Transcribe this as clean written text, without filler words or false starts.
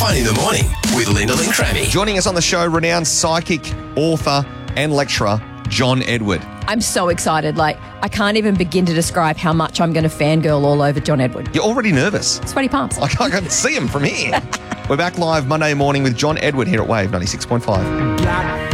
Fun in the morning with Lyndall and Crammy. Joining us on the show, renowned psychic, author and lecturer, John Edward. I'm so excited. I can't even begin to describe how much I'm going to fangirl all over John Edward. You're already nervous. Sweaty palms. I can see him from here. We're back live Monday morning with John Edward here at Wave 96.5.